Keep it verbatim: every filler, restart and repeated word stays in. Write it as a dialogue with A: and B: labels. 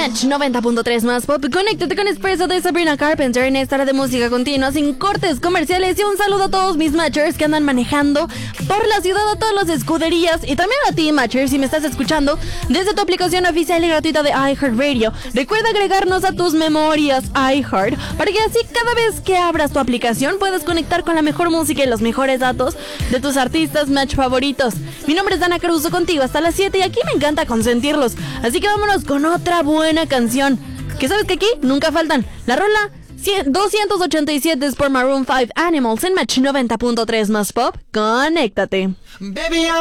A: Match noventa punto tres más pop. Conéctate con Expreso de Sabrina Carpenter en esta hora de música continua sin cortes comerciales. Y un saludo a todos mis matchers que andan manejando por la ciudad, a todas las escuderías y también a ti, matcher, si me estás escuchando desde tu aplicación oficial y gratuita de iHeartRadio. Recuerda agregarnos a tus memorias iHeart para que así cada vez que abras tu aplicación puedas conectar con la mejor música y los mejores datos de tus artistas match favoritos. Mi nombre es Dana Caruso, contigo hasta las siete y aquí me encanta consentirlos. Así que vámonos con otra buena canción. Que sabes que aquí nunca faltan. La rola doscientos ochenta y siete es por Maroon cinco, Animals en Match noventa punto tres más pop. Conéctate. Baby,